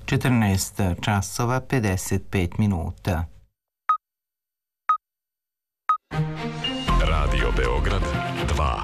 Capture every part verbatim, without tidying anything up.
četrnaest časova pedeset pet minuta. Radio Beograd dva.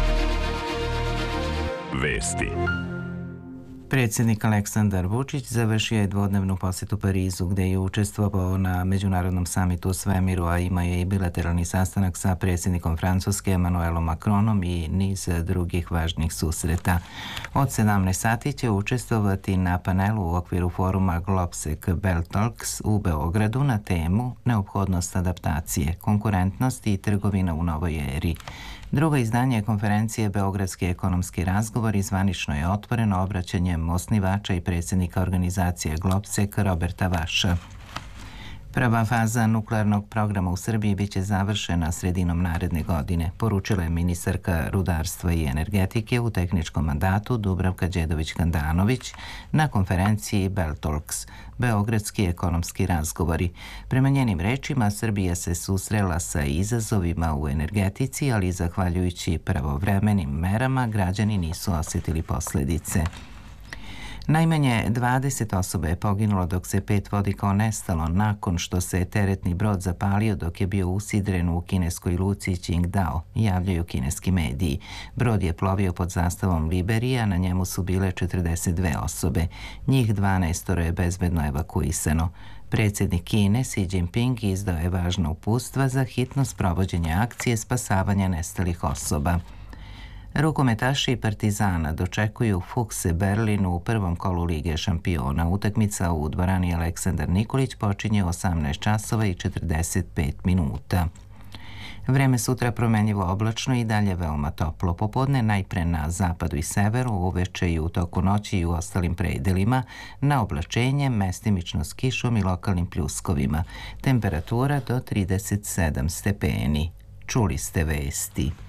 Vesti. Predsjednik Aleksandar Vučić završio je dvodnevnu posjetu Parizu, gdje je učestvovao na međunarodnom samitu o svemiru, a ima je i bilateralni sastanak sa predsjednikom Francuske Emmanuelom Macronom i niz drugih važnih susreta. Od sedamnaest sati će učestvovati na panelu u okviru foruma Globsec Belt Talks u Beogradu na temu neophodnost adaptacije, konkurentnost i trgovina u novoj eri. Drugo izdanje konferencije Beogradski ekonomski razgovor zvanično je otvoreno obraćanjem osnivača i predsjednika organizacije Globsec Roberta Vaša. Prva faza nuklearnog programa u Srbiji biće završena sredinom naredne godine, poručila je ministarka rudarstva i energetike u tehničkom mandatu Dubravka Đedović-Handanović na konferenciji Belt Talks, Beogradski ekonomski razgovori. Prema njenim rečima, Srbija se susrela sa izazovima u energetici, ali zahvaljujući pravovremenim merama građani nisu osjetili posljedice. Najmanje dvadeset osoba je poginulo dok se pet vodi kao nestalo nakon što se teretni brod zapalio dok je bio usidren u kineskoj luci Qingdao, javljaju kineski mediji. Brod je plovio pod zastavom Liberije, a na njemu su bile četrdeset dve osobe. Njih dvanaest je bezbedno evakuisano. Predsjednik Kine Xi Jinping izdao je važna uputstva za hitno sprovođenje akcije spasavanja nestalih osoba. Rukometaši Partizana dočekuju Fukse Berlin u prvom kolu Lige šampiona. Utakmica u dvorani Aleksandar Nikolić počinje u osamnaest časova i četrdeset pet minuta. Vreme sutra promenljivo oblačno i dalje veoma toplo. Popodne najpre na zapadu i severu, uveče i u toku noći i u ostalim predelima, na oblačenje, mestimično s kišom i lokalnim pljuskovima. Temperatura do trideset sedam stepeni. Čuli ste vesti.